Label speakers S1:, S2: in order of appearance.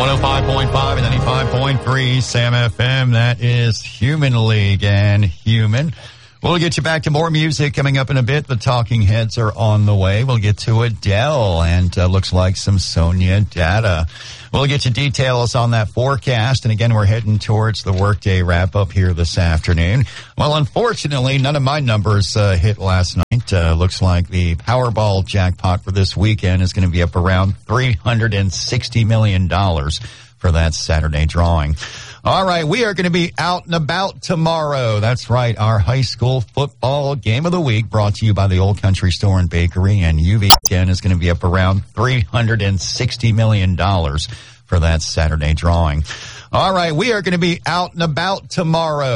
S1: 105.5 and 95.3 Sam FM. That is Human League and Human. We'll get you back to more music coming up in a bit. The Talking Heads are on the way. We'll get to Adele and looks like some Sonia Data. We'll get you details on that forecast. And again, we're heading towards the workday wrap up here this afternoon. Well, unfortunately, none of my numbers hit last night. Looks like the Powerball jackpot for this weekend is going to be up around $360 million for that Saturday drawing. All right, we are going to be out and about tomorrow. That's right, our high school football game of the week brought to you by the Old Country Store and Bakery, and UV again is going to be up around $360 million for that Saturday drawing. All right, we are going to be out and about tomorrow.